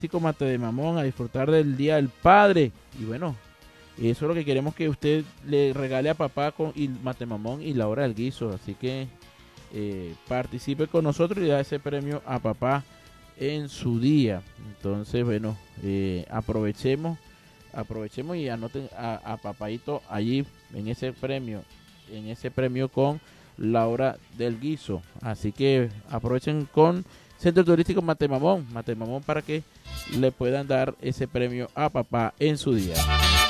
Mate de Mamón, a disfrutar del Día del Padre. Y bueno, eso es lo que queremos que usted le regale a papá con y Mate Mamón y la hora del guiso. Así que participe con nosotros y da ese premio a papá en su día. Entonces, bueno, aprovechemos y anoten a papaito allí en ese premio con la hora del guiso. Así que aprovechen con Centro Turístico Mate Mamón para que le puedan dar ese premio a papá en su día.